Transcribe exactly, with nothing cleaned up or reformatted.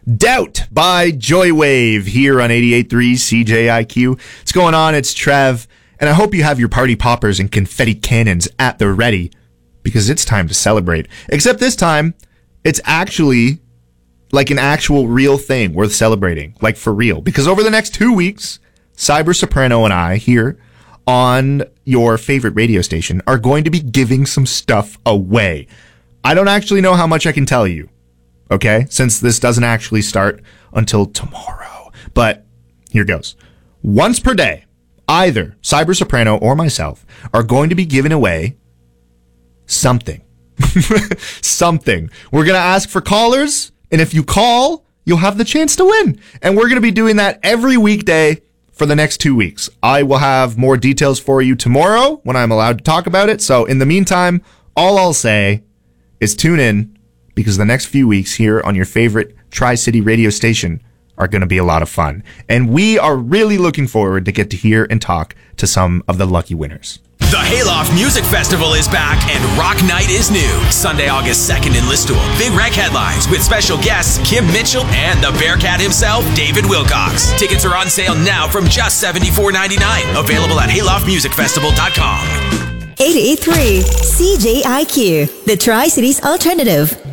Doubt by Joywave here on eighty-eight point three C J I Q. What's going on? It's Trev, and I hope you have your party poppers and confetti cannons at the ready because it's time to celebrate. Except this time, it's actually like an actual real thing worth celebrating, like for real. Because over the next two weeks, Cyber Soprano and I here on your favorite radio station are going to be giving some stuff away. I don't actually know how much I can tell you. Okay, since this doesn't actually start until tomorrow. But here goes. Once per day, either Cyber Soprano or myself are going to be giving away something. something. We're going to ask for callers, and if you call, you'll have the chance to win. And we're going to be doing that every weekday for the next two weeks. I will have more details for you tomorrow when I'm allowed to talk about it. So in the meantime, all I'll say is tune in, because the next few weeks here on your favorite Tri-City radio station are going to be a lot of fun. And we are really looking forward to get to hear and talk to some of the lucky winners. The Hayloft Music Festival is back and Rock Night is new. Sunday, August second in Listowel. Big Rec headlines with special guests Kim Mitchell and the Bearcat himself, David Wilcox. Tickets are on sale now from just seventy-four ninety-nine. Available at hayloft music festival dot com. eighty-eight point three C J I Q, the Tri-Cities Alternative.